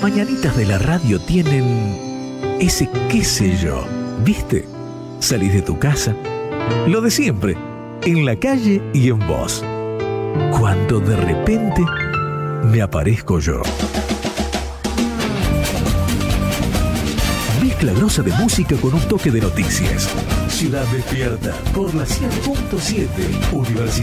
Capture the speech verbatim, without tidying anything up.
mañanitas de la radio tienen ese qué sé yo, ¿viste? Salís de tu casa, lo de siempre, en la calle y en vos. Cuando de repente me aparezco yo. Mezcla grosa de música con un toque de noticias. Ciudad Despierta por la cien punto siete Universidad.